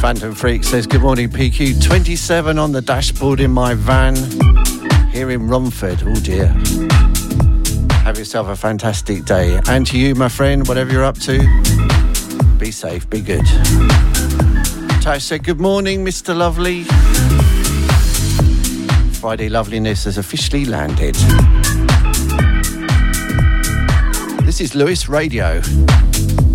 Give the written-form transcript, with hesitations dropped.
Phantom Freak says, good morning, PQ. 27 on the dashboard in my van. Here in Romford. Oh, dear. Have yourself a fantastic day. And to you, my friend, whatever you're up to, be safe, be good. Tash said, good morning, Mr. Lovely. Friday Loveliness has officially landed. This is Lewis Radio.